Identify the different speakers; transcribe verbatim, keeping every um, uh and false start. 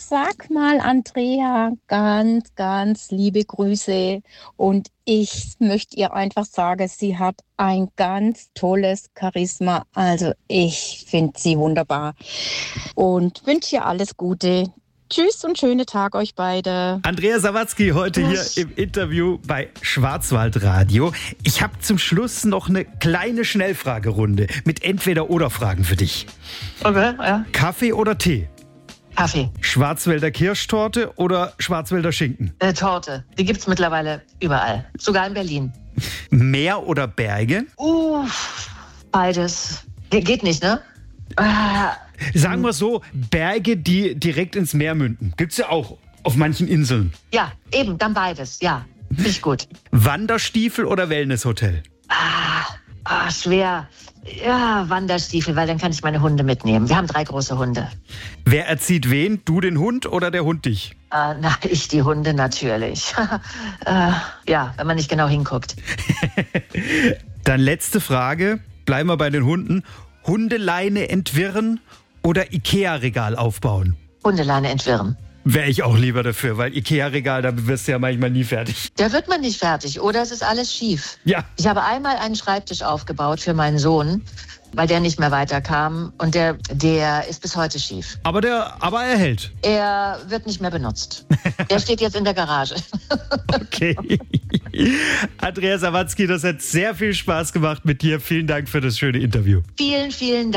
Speaker 1: sag mal, Andrea, ganz, ganz liebe Grüße. Und ich möchte ihr einfach sagen, sie hat ein ganz tolles Charisma. Also ich finde sie wunderbar und wünsche ihr alles Gute. Tschüss und schönen Tag euch beide.
Speaker 2: Andrea Sawatzki heute hier im Interview bei Schwarzwaldradio. Ich habe zum Schluss noch eine kleine Schnellfragerunde mit Entweder-oder-Fragen für dich.
Speaker 3: Okay, ja.
Speaker 2: Kaffee oder Tee?
Speaker 3: Kaffee.
Speaker 2: Schwarzwälder Kirschtorte oder Schwarzwälder Schinken?
Speaker 3: Äh, Torte. Die gibt's mittlerweile überall. Sogar in Berlin.
Speaker 2: Meer oder Berge?
Speaker 3: Uff, beides. Ge- geht nicht, ne? Ah,
Speaker 2: Sagen wir so, Berge, die direkt ins Meer münden. Gibt's ja auch auf manchen Inseln.
Speaker 3: ja, eben, dann beides. Ja, finde ich gut.
Speaker 2: Wanderstiefel oder Wellnesshotel?
Speaker 3: Ah, ah, schwer. Ja, Wanderstiefel, weil dann kann ich meine Hunde mitnehmen. Wir haben drei große Hunde.
Speaker 2: Wer erzieht wen? Du den Hund oder der Hund dich?
Speaker 3: Äh, na, ich die Hunde natürlich. äh, ja, wenn man nicht genau hinguckt.
Speaker 2: Dann letzte Frage. Bleiben wir bei den Hunden. Hundeleine entwirren oder Ikea-Regal aufbauen?
Speaker 3: Hundeleine entwirren.
Speaker 2: Wäre ich auch lieber dafür, weil Ikea-Regal, da wirst du ja manchmal nie fertig.
Speaker 3: Da wird man nicht fertig, oder es ist alles schief.
Speaker 2: Ja.
Speaker 3: Ich habe einmal einen Schreibtisch aufgebaut für meinen Sohn, weil der nicht mehr weiterkam. Und der, der ist bis heute schief.
Speaker 2: Aber, der, aber er hält.
Speaker 3: Er wird nicht mehr benutzt. Der steht jetzt in der Garage.
Speaker 2: Okay. Andrea Sawatzki, das hat sehr viel Spaß gemacht mit dir. Vielen Dank für das schöne Interview.
Speaker 3: Vielen, vielen Dank.